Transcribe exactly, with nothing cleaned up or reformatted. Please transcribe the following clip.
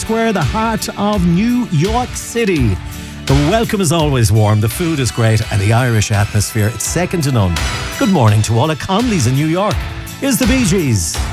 Square, the heart of New York City. The welcome is always warm, the food is great, and the Irish atmosphere, it's second to none. Good morning to all of Conley's in New York. Here's the Bee Gees.